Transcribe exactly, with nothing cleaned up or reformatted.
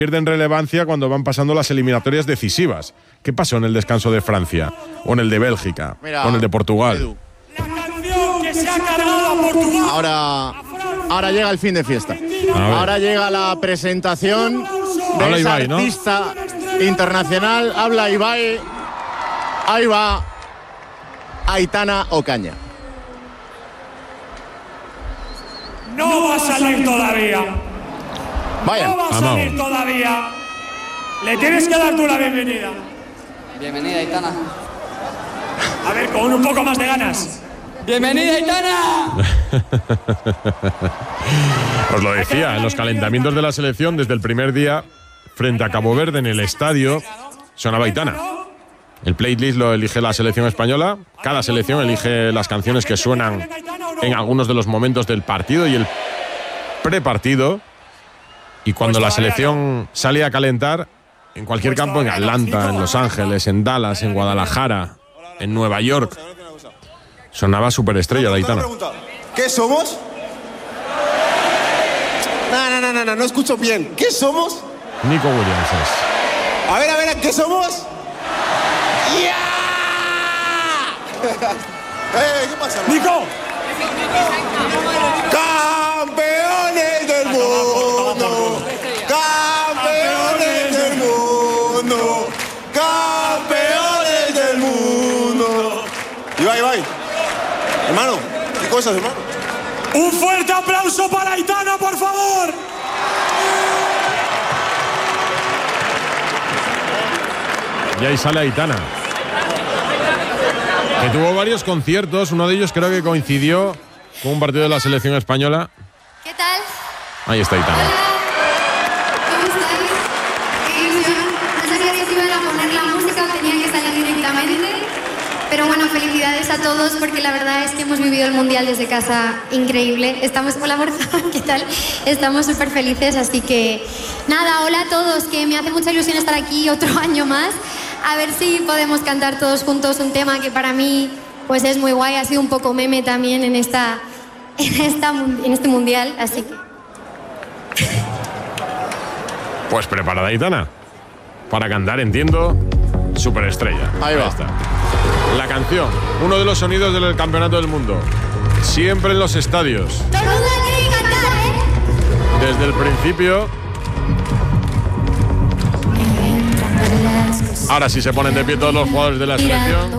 pierden relevancia cuando van pasando las eliminatorias decisivas. ¿Qué pasó en el descanso de Francia? ¿O en el de Bélgica? Mira, ¿O en el de Portugal? Edu. Ahora, ahora llega el fin de fiesta. Ahora llega la presentación de Habla ese Ibai, ¿no? artista internacional. Habla Ibai. Ahí va Aitana Ocaña. No va a salir todavía. Vaya. No va a salir todavía. Le tienes que dar tú la bienvenida. Bienvenida, Aitana. A ver, con un poco más de ganas. ¡Bienvenida, Aitana! Os lo decía, en los calentamientos de la selección, desde el primer día, frente a Cabo Verde en el estadio, sonaba Aitana. El playlist lo elige la selección española. Cada selección elige las canciones que suenan en algunos de los momentos del partido y el prepartido. Y cuando la selección sale a calentar, en cualquier campo, en Atlanta, en Los Ángeles, en Dallas, en Guadalajara, en Nueva York, sonaba superestrella de Aitana. ¿Qué somos? No, no, no, no, no, no escucho bien. ¿Qué somos? Nico Williams es. A ver, a ver, ¿qué somos? ¡Ya! ¡Eh, qué pasa? ¡Nico! ¡Campeones del mundo! ¡Campeones del mundo! ¡Campeones del mundo! Ibai, Ibai. Hermano, ¿qué cosas, hermano? Un fuerte aplauso para Aitana, por favor. Y ahí sale Aitana, que tuvo varios conciertos. Uno de ellos creo que coincidió con un partido de la selección española. ¿Qué tal? Ahí está Aitana. ¿Cómo estáis? Qué ilusión. No sabía que se iban a poner la música, tenía que salir directamente. Pero bueno, felicidades a todos porque la verdad es que hemos vivido el Mundial desde casa increíble. Estamos, hola Borja, ¿qué tal? Estamos súper felices, así que nada, hola a todos, que me hace mucha ilusión estar aquí otro año más. A ver si podemos cantar todos juntos un tema que para mí pues es muy guay, ha sido un poco meme también en, esta, en, esta, en este Mundial, así que... Pues preparada Aitana para cantar, entiendo, superestrella. Ahí va. Ahí está. La canción, uno de los sonidos del Campeonato del Mundo, siempre en los estadios. ¡Todo el mundo tiene que cantar, eh! Desde el principio. Ahora sí se ponen de pie todos los jugadores de la selección.